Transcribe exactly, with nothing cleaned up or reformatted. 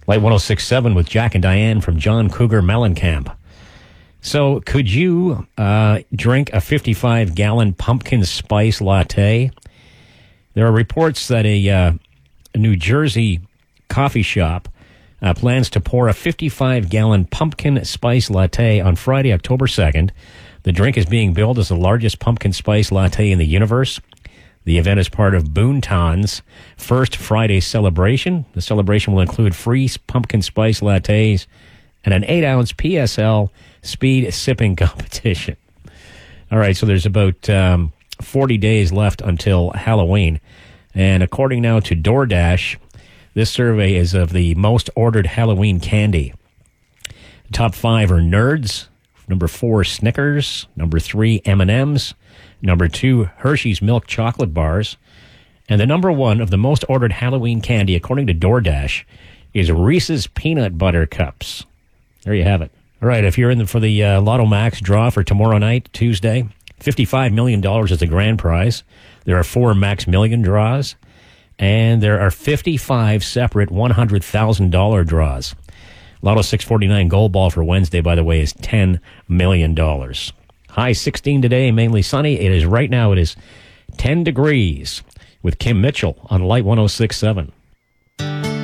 Light one oh six point seven with Jack and Diane from John Cougar Mellencamp. So could you uh, drink a fifty-five gallon pumpkin spice latte? There are reports that a, uh, a New Jersey coffee shop uh, plans to pour a fifty-five gallon pumpkin spice latte on Friday, October second. The drink is being billed as the largest pumpkin spice latte in the universe. The event is part of Boonton's First Friday celebration. The celebration will include free pumpkin spice lattes and an eight ounce P S L speed sipping competition. All right, so there's about um, forty days left until Halloween. And according now to DoorDash, this survey is of the most ordered Halloween candy. The top five are Nerds. Number four, Snickers. Number three, M and M's. Number two, Hershey's Milk Chocolate Bars. And the number one of the most ordered Halloween candy, according to DoorDash, is Reese's Peanut Butter Cups. There you have it. All right, if you're in the, for the uh, Lotto Max draw for tomorrow night, Tuesday, fifty-five million dollars is the grand prize. There are four Max Million draws, and there are fifty-five separate one hundred thousand dollars draws. Lotto six forty-nine Gold Ball for Wednesday, by the way, is ten million dollars. High sixteen today, mainly sunny. It is right now, it is ten degrees with Kim Mitchell on Light one oh six point seven.